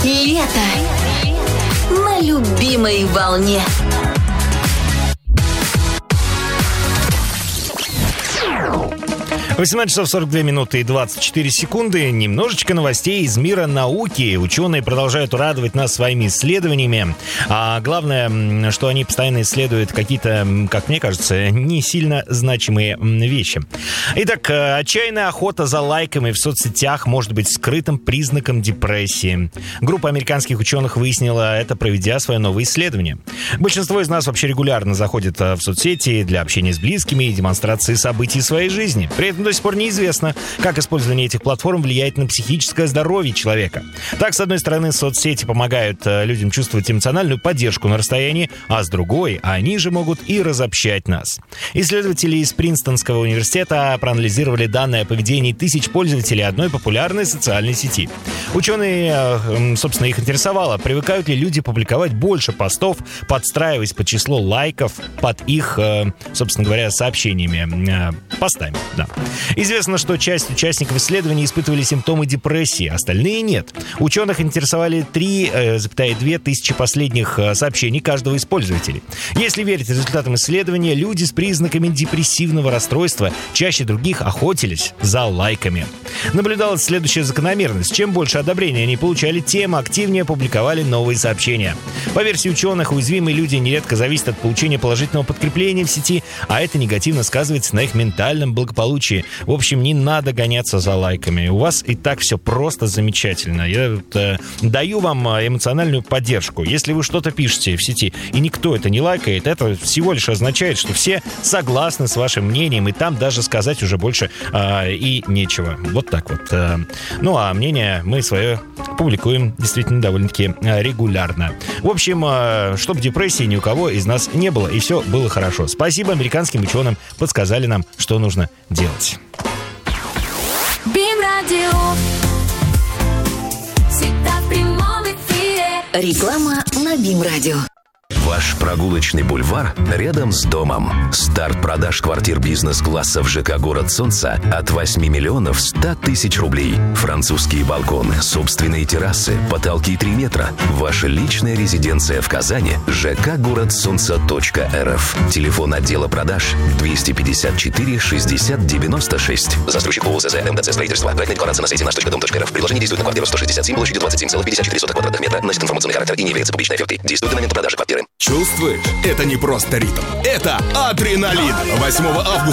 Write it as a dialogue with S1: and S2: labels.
S1: Лето на любимой волне.
S2: — 18 часов 42 минуты и 24 секунды. Немножечко новостей из мира науки. Ученые продолжают радовать нас своими исследованиями. А главное, что они постоянно исследуют какие-то, как мне кажется, не сильно значимые вещи. Итак, отчаянная охота за лайками в соцсетях может быть скрытым признаком депрессии. Группа американских ученых выяснила это, проведя свое новое исследование. Большинство из нас вообще регулярно заходит в соцсети для общения с близкими и демонстрации событий своей жизни. При этом до сих пор неизвестно, как использование этих платформ влияет на психическое здоровье человека. Так, с одной стороны, соцсети помогают людям чувствовать эмоциональную поддержку на расстоянии, а с другой, они же могут и разобщать нас. Исследователи из Принстонского университета проанализировали данные о поведении тысяч пользователей одной популярной социальной сети. Ученые, собственно, их интересовало, привыкают ли люди публиковать больше постов, подстраиваясь под число лайков под их, собственно говоря, сообщениями, постами, да. Известно, что часть участников исследования испытывали симптомы депрессии, остальные нет. Ученых интересовали 3,2 тысячи последних сообщений каждого из пользователей. Если верить результатам исследования, люди с признаками депрессивного расстройства чаще других охотились за лайками. Наблюдалась следующая закономерность. Чем больше одобрения они получали, тем активнее публиковали новые сообщения. По версии ученых, уязвимые люди нередко зависят от получения положительного подкрепления в сети, а это негативно сказывается на их ментальном благополучии. В общем, не надо гоняться за лайками. У вас и так все просто замечательно. Я даю вам эмоциональную поддержку. Если вы что-то пишете в сети, и никто это не лайкает, это всего лишь означает, что все согласны с вашим мнением, и там даже сказать уже больше и нечего. Вот так вот. Ну, а мнение мы свое публикуем действительно довольно-таки регулярно. В общем, чтобы депрессии ни у кого из нас не было, и все было хорошо. Спасибо американским ученым, подсказали нам, что нужно делать.
S3: Бим-радио. Всегда в прямом эфире.
S1: Реклама на Бим-радио.
S4: Ваш прогулочный бульвар рядом с домом. Старт продаж квартир бизнес-класса в ЖК «Город Солнца» от 8 миллионов 100 тысяч рублей. Французские балконы, собственные террасы, потолки 3 метра. Ваша личная резиденция в Казани. ЖК «Город Солнца.рф». Телефон отдела продаж 254 60 96. Застройщик ООО ЗЗ МДЦ строительство. Проектная декларация на сайте наш.дом.рф. Предложение действует на квартиру 167 площадью 27,54 квадратных метра. Носит информационный характер и не является публичной офертой. Действует до момента продажи квартиры.
S5: Чувствуешь? Это не просто ритм. Это адреналин. 8 августа